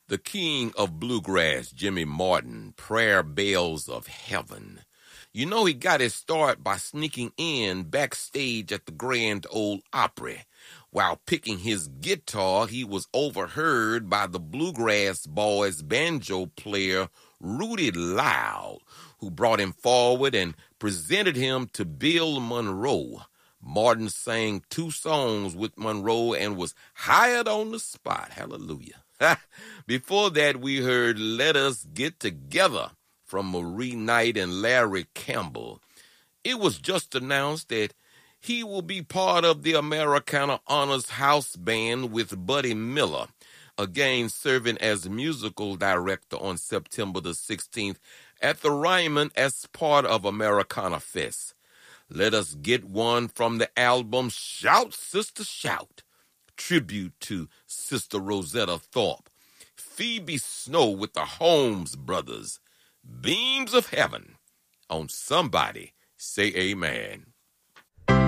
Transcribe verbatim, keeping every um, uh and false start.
The king of bluegrass, Jimmy Martin, Prayer Bells of Heaven. You know, he got his start by sneaking in backstage at the Grand Ole Opry. While picking his guitar, he was overheard by the Bluegrass Boys banjo player Rudy Loud, who brought him forward and presented him to Bill Monroe. Martin sang two songs with Monroe and was hired on the spot. Hallelujah. Before that, we heard Let Us Get Together from Marie Knight and Larry Campbell. It was just announced that he will be part of the Americana Honors House Band with Buddy Miller, again serving as musical director on September the sixteenth at the Ryman as part of Americana Fest. Let us get one from the album Shout, Sister, Shout, tribute to Sister Rosetta Tharpe. Phoebe Snow with the Holmes Brothers, Beams of Heaven. On Somebody Say Amen.